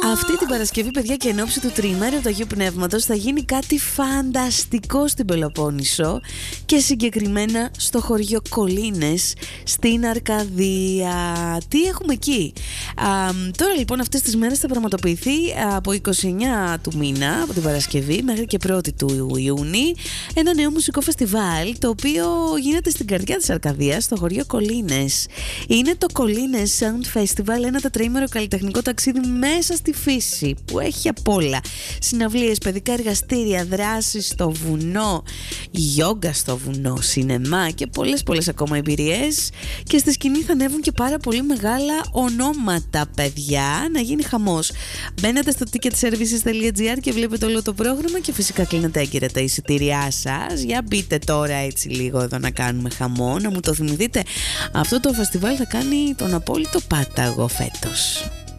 Αυτή την Παρασκευή, παιδιά, και εν ώψη του τριημέρου του Αγίου Πνεύματος, θα γίνει κάτι φανταστικό στην Πελοπόννησο και συγκεκριμένα στο χωριό Κολίνες στην Αρκαδία. Τι έχουμε εκεί? Τώρα λοιπόν αυτές τις μέρες θα πραγματοποιηθεί από 29 του μήνα, από την Παρασκευή μέχρι και 1η του Ιούνιου, ένα νέο μουσικό φεστιβάλ, το οποίο γίνεται στην καρδιά της Αρκαδίας, στο χωριό Κολίνες. Είναι το Κολίνες Sound Festival, ένα τετραήμερο καλλιτεχνικό ταξίδι μέσα στη φύση που έχει απ' όλα. Συναυλίες, παιδικά εργαστήρια, δράσεις στο βουνό, γιόγκα στο βουνό, σινεμά και πολλές ακόμα εμπειρίες. Και στη σκηνή θα ανέβουν και πάρα πολύ μεγάλα ονόματα, παιδιά, να γίνει χαμός. Μπαίνετε στο ticketservices.gr και βλέπετε όλο το πρόγραμμα και φυσικά κλείνετε έγκαιρα τα εισιτήριά σας. Για μπείτε τώρα έτσι λίγο εδώ να κάνουμε χαμό, να μου το θυμηθείτε. Αυτό το φεστιβάλ θα κάνει τον απόλυτο πάταγο φέτος.